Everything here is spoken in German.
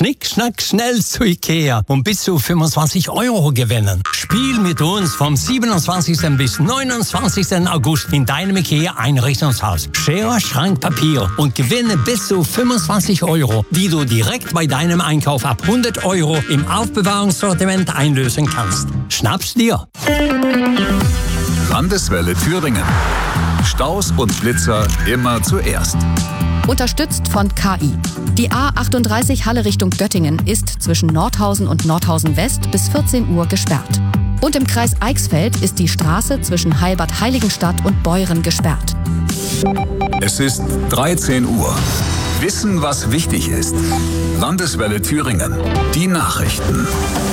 Schnick, schnack, schnell zu Ikea und bis zu 25 € gewinnen. Spiel mit uns vom 27. bis 29. August in deinem Ikea-Einrichtungshaus. Schere, Schrank, Papier und gewinne bis zu 25 €, die du direkt bei deinem Einkauf ab 100 € im Aufbewahrungssortiment einlösen kannst. Schnapp's dir! Landeswelle Thüringen. Staus und Blitzer immer zuerst. Unterstützt von KI. Die A38 Halle Richtung Göttingen ist zwischen Nordhausen und Nordhausen West bis 14 Uhr gesperrt. Und im Kreis Eichsfeld ist die Straße zwischen Heilbad-Heiligenstadt und Beuren gesperrt. Es ist 13 Uhr. Wissen, was wichtig ist. Landeswelle Thüringen. Die Nachrichten.